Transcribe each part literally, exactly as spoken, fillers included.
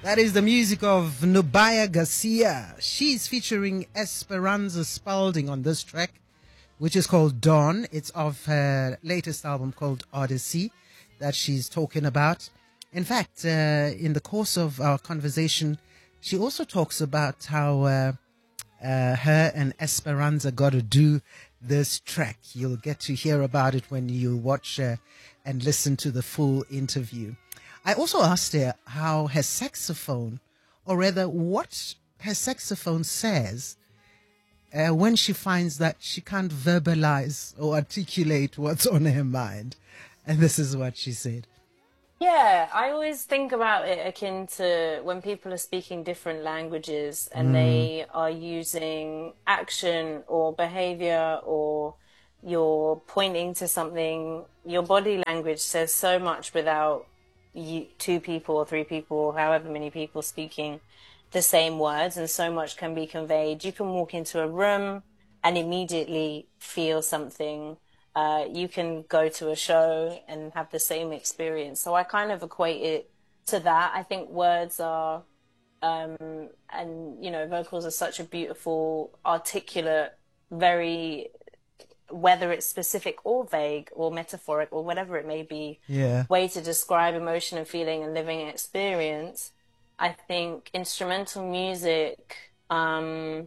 That is the music of Nubia Garcia. She's featuring Esperanza Spalding on this track, which is called Dawn. It's of her latest album called Odyssey that she's talking about. In fact, uh, in the course of our conversation, she also talks about how uh, uh, her and Esperanza got to do this track. You'll get to hear about it when you watch uh, and listen to the full interview. I also asked her how her saxophone, or rather what her saxophone says uh, when she finds that she can't verbalize or articulate what's on her mind. And this is what she said. Yeah, I always think about it akin to when people are speaking different languages and Mm. they are using action or behavior, or you're pointing to something. Your body language says so much without you, two people or three people or however many people speaking the same words, and so much can be conveyed. You can walk into a room and immediately feel something. Uh, you can go to a show and have the same experience. So I kind of equate it to that. I think words are, um, and, you know, vocals are such a beautiful, articulate, very, whether it's specific or vague or metaphoric or whatever it may be, Yeah. way to describe emotion and feeling and living experience. I think instrumental music um,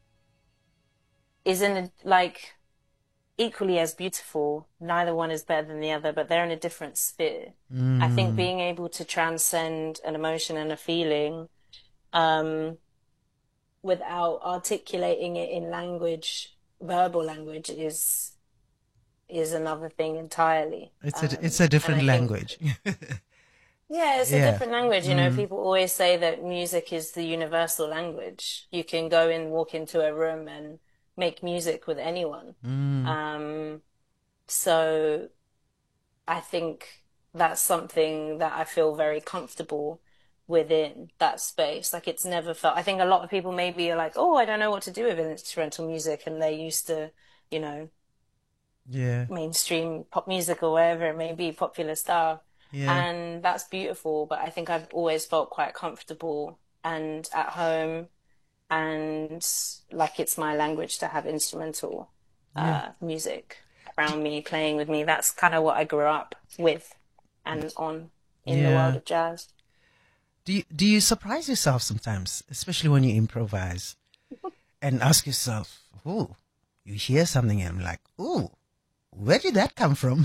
is in a, like... equally as beautiful. Neither one is better than the other, but they're in a different sphere. Mm. I think being able to transcend an emotion and a feeling um, without articulating it in language, verbal language, is is another thing entirely. It's um, a, it's a different language. Think, yeah, it's a Yeah. different language. You know, Mm. people always say that music is the universal language. You can go and walk into a room and make music with anyone. Mm. Um, so I think that's something that I feel very comfortable within that space. Like, it's never felt, I think a lot of people maybe are like, oh, I don't know what to do with instrumental music, and they're used to, you know, Yeah. mainstream pop music or whatever it may be, popular stuff. Yeah. And that's beautiful, but I think I've always felt quite comfortable and at home, and like it's my language to have instrumental uh, Yeah. music around me, playing with me. That's kind of what I grew up with and on in Yeah. the world of jazz. Do you, do you surprise yourself sometimes, especially when you improvise, and ask yourself, oh, you hear something and I'm like, oh, where did that come from?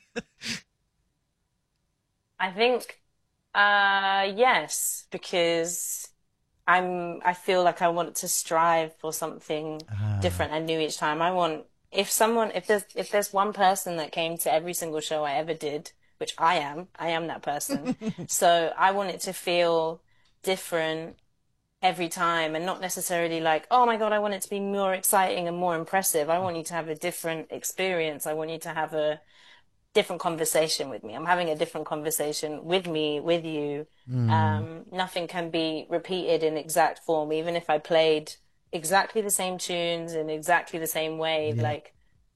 I think, uh, yes, because I'm, I feel like I want to strive for something Ah. different and new each time. I want, if someone, if there's, if there's one person that came to every single show I ever did, which I am, I am that person. So I want it to feel different every time, and not necessarily like, oh my God, I want it to be more exciting and more impressive. I want you to have a different experience. I want you to have a different conversation with me. I'm having a different conversation with me, with you. Mm. Um, nothing can be repeated in exact form. Even if I played exactly the same tunes in exactly the same way, Yeah. like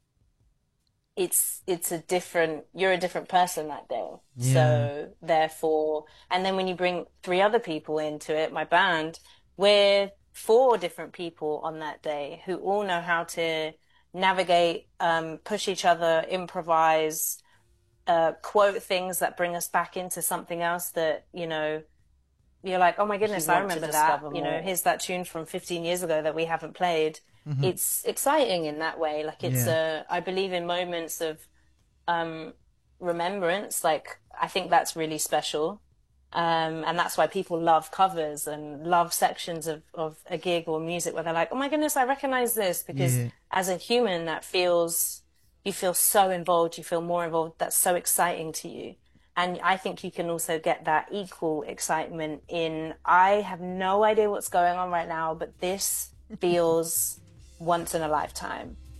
it's it's a different, you're a different person that day. Yeah. So therefore, and then when you bring three other people into it, my band, we're four different people on that day who all know how to navigate, um, push each other, improvise, uh, quote things that bring us back into something else that, you know, you're like, oh my goodness, I want to remember that. discover You know, more. here's that tune from fifteen years ago that we haven't played. Mhm. It's exciting in that way. Like, it's Yeah. a, I believe in moments of um, remembrance. Like, I think that's really special. Um, and that's why people love covers and love sections of, of a gig or music where they're like, oh my goodness, I recognize this. Because Yeah. as a human, that feels, you feel so involved, you feel more involved. That's so exciting to you. And I think you can also get that equal excitement in, I have no idea what's going on right now, but this feels once in a lifetime.